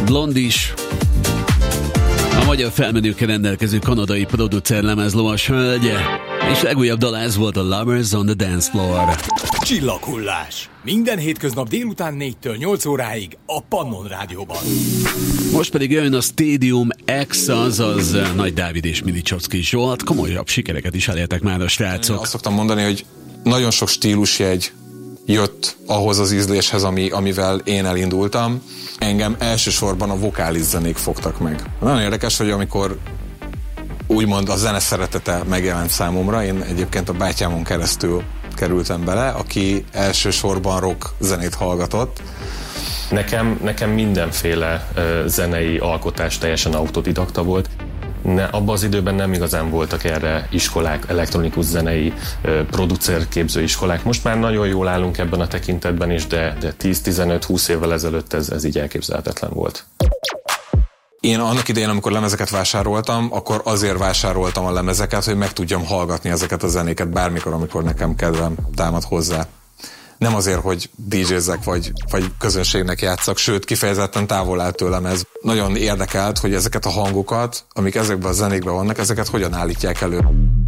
Blondis, a magyar felmenőkkel rendelkező kanadai producer lemezlovas hölgye, és legújabb dal ez volt, a Lovers on the Dance Floor. Csillaghullás. Minden hétköznap délután 4-től 8 óráig a Pannon Rádióban. Most pedig jön a Stadium X, azaz Nagy Dávid és Milicsovszky Zsolt. Komolyabb sikereket is elértek már a srácok. Azt szoktam mondani, hogy nagyon sok stílusjegy jött ahhoz az ízléshez, amivel én elindultam. Engem elsősorban a vokális zenék fogtak meg. Nagyon érdekes, hogy amikor úgymond a zene szeretete megjelent számomra, én egyébként a bátyámon keresztül kerültem bele, aki elsősorban rock zenét hallgatott. Nekem mindenféle zenei alkotás teljesen autodidakta volt. Abban az időben nem igazán voltak erre iskolák, elektronikus zenei producerképző iskolák. Most már nagyon jól állunk ebben a tekintetben is, de 10-15-20 évvel ezelőtt ez így elképzelhetetlen volt. Én annak idején, amikor lemezeket vásároltam, akkor azért vásároltam a lemezeket, hogy meg tudjam hallgatni ezeket a zenéket bármikor, amikor nekem kedvem támad hozzá. Nem azért, hogy DJ-zek vagy közönségnek játszak, sőt, kifejezetten távol áll tőlem ez. Nagyon érdekelt, hogy ezeket a hangokat, amik ezekben a zenékben vannak, ezeket hogyan állítják elő.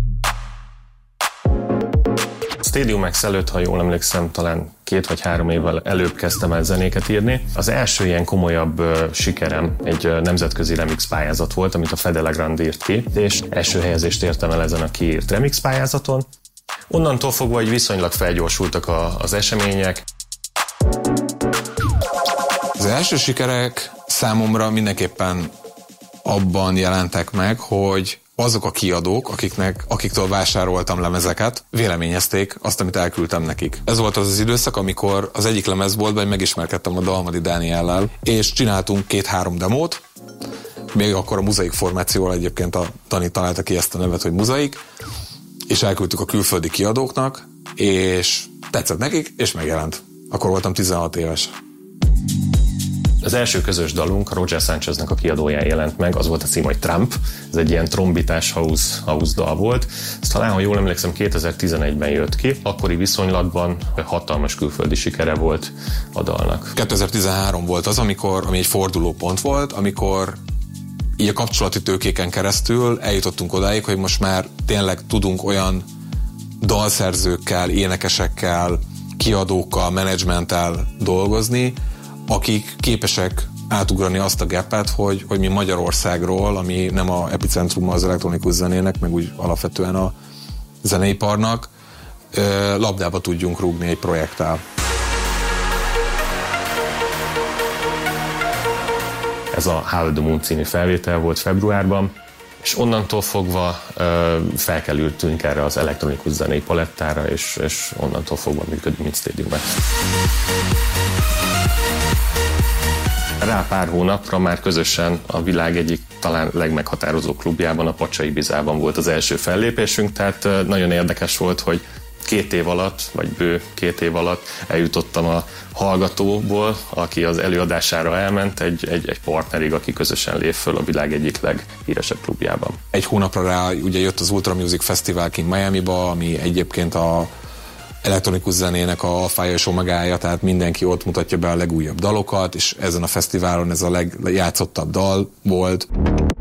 Stadium X előtt, ha jól emlékszem, talán 2 vagy 3 évvel előbb kezdtem el zenéket írni. Az első ilyen komolyabb sikerem egy nemzetközi remix pályázat volt, amit a Fede Legrand írt ki, és első helyezést értem el ezen a kiírt remix pályázaton. Onnantól fogva, hogy viszonylag felgyorsultak az események. Az első sikerek számomra mindenképpen abban jelentek meg, hogy azok a kiadók, akiktől vásároltam lemezeket, véleményezték azt, amit elküldtem nekik. Ez volt az időszak, amikor az egyik lemezboltban megismerkedtem a Dalmadi Dániellel, és csináltunk 2-3 demót, még akkor a Mozaik formációval, egyébként a Dani találta ki ezt a nevet, hogy Mozaik, és elküldtük a külföldi kiadóknak, és tetszett nekik, és megjelent. Akkor voltam 16 éves. Az első közös dalunk a Roger Sancheznek a kiadóján jelent meg, az volt a cím, hogy Trump. Ez egy ilyen trombitás house dal volt. Ez talán, ha jól emlékszem, 2011-ben jött ki. Akkori viszonylatban hatalmas külföldi sikere volt a dalnak. 2013 volt az, ami egy fordulópont volt, amikor így a kapcsolati tőkéken keresztül eljutottunk odáig, hogy most már tényleg tudunk olyan dalszerzőkkel, énekesekkel, kiadókkal, menedzsmenttel dolgozni, akik képesek átugrani azt a gapet, hogy mi Magyarországról, ami nem a epicentruma az elektronikus zenének, meg úgy alapvetően a zeneiparnak, labdába tudjunk rúgni egy projekttel. Ez a How the Moon című felvétel volt februárban, és onnantól fogva felkerültünk erre az elektronikus zenei palettára, és onnantól fogva működünk, mint Stadium X. Rá pár hónapra már közösen a világ egyik talán legmeghatározó klubjában, a Pacsa Ibizában volt az első fellépésünk, tehát nagyon érdekes volt, hogy 2 év alatt, vagy bő 2 év alatt eljutottam a hallgatóból, aki az előadására elment, egy partnerig, aki közösen lép föl a világ egyik leghíresebb klubjában. Egy hónapra rá ugye jött az Ultra Music Festival kint Miamiba, ami egyébként a elektronikus zenének a alfája és omegája, tehát mindenki ott mutatja be a legújabb dalokat, és ezen a fesztiválon ez a legjátszottabb dal volt.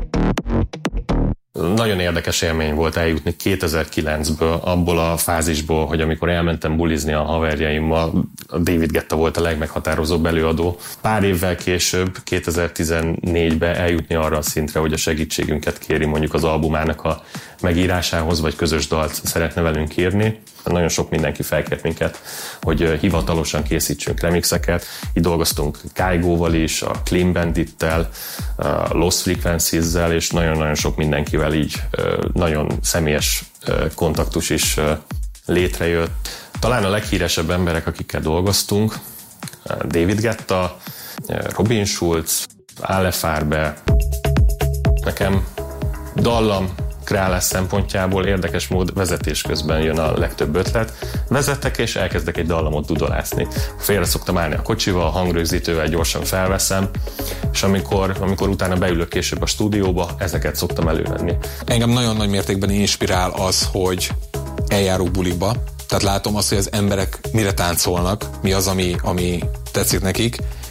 Nagyon érdekes élmény volt eljutni 2009-ből, abból a fázisból, hogy amikor elmentem bulizni a haverjaimmal, a David Guetta volt a legmeghatározóbb előadó. Pár évvel később, 2014-ben eljutni arra a szintre, hogy a segítségünket kéri mondjuk az albumának a megírásához, vagy közös dalt szeretne velünk írni. Nagyon sok mindenki felkért minket, hogy hivatalosan készítsünk remixeket. Itt dolgoztunk Kygo-val is, a Clean Bandit-tel, a Lost Frequencies-zel, és nagyon-nagyon sok mindenkivel így nagyon személyes kontaktus is létrejött. Talán a leghíresebb emberek, akikkel dolgoztunk, David Guetta, Robin Schulz, Ale Farbe. Nekem dallam kreálás szempontjából érdekes mód vezetés közben jön a legtöbb ötlet. Vezetek és elkezdek egy dallamot dudolászni. Félre szoktam állni a kocsival, a hangrögzítővel gyorsan felveszem, és amikor utána beülök később a stúdióba, ezeket szoktam elővenni. Engem nagyon nagy mértékben inspirál az, hogy eljárok bulikba, tehát látom azt, hogy az emberek mire táncolnak, mi az, ami tetszik nekik,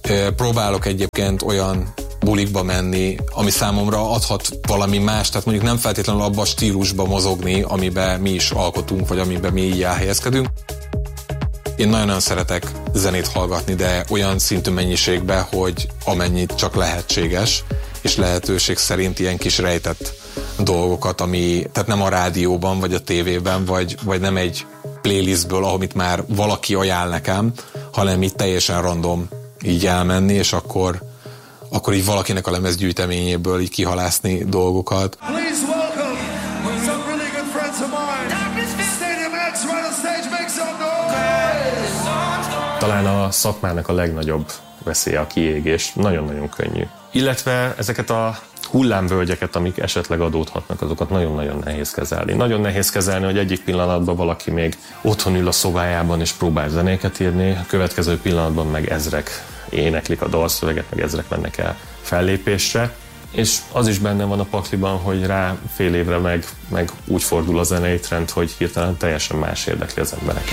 Próbálok egyébként olyan bulikba menni, ami számomra adhat valami más, tehát mondjuk nem feltétlenül abba a stílusba mozogni, amiben mi is alkotunk, vagy amiben mi így elhelyezkedünk. Én nagyon szeretek zenét hallgatni, de olyan szintű mennyiségben, hogy amennyit csak lehetséges, és lehetőség szerint ilyen kis rejtett dolgokat, tehát nem a rádióban, vagy a tévében, vagy nem egy playlistből, amit már valaki ajánl nekem, hanem így teljesen random így elmenni, és akkor így valakinek a lemezgyűjteményéből így kihalászni dolgokat. Please welcome some really good friends of mine. Stadium X right on stage, make some noise! Talán a szakmának a legnagyobb veszélye a kiégés, nagyon-nagyon könnyű. Illetve ezeket a hullámvölgyeket, amik esetleg adódhatnak, azokat nagyon-nagyon nehéz kezelni. Nagyon nehéz kezelni, hogy egyik pillanatban valaki még otthon ül a szobájában és próbál zenéket írni, a következő pillanatban meg ezrek éneklik a dalszöveget, meg ezrek mennek el fellépésre, és az is benne van a pakliban, hogy rá fél évre meg úgy fordul a zenei trend, hogy hirtelen teljesen más érdekli az embereket.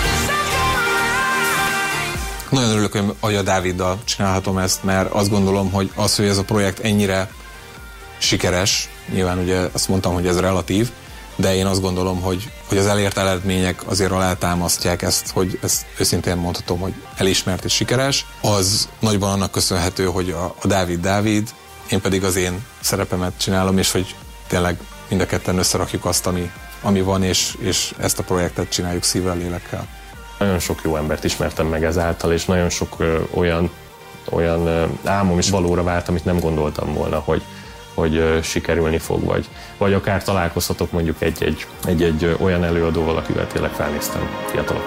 Nagyon örülök, hogy a Dáviddal csinálhatom ezt, mert azt gondolom, hogy az, hogy ez a projekt ennyire sikeres, nyilván ugye azt mondtam, hogy ez relatív, de én azt gondolom, hogy az elért eredmények azért alátámasztják ezt, hogy ezt őszintén mondhatom, hogy elismert és sikeres. Az nagyban annak köszönhető, hogy a Dávid, én pedig az én szerepemet csinálom, és hogy tényleg mind a ketten összerakjuk azt, ami van, és ezt a projektet csináljuk szívvel, lélekkel. Nagyon sok jó embert ismertem meg ezáltal, és nagyon sok olyan álmom is valóra vált, amit nem gondoltam volna, hogy sikerülni fog, vagy akár találkozhatok mondjuk egy olyan előadóval, akivel tényleg felnéztem fiatalabb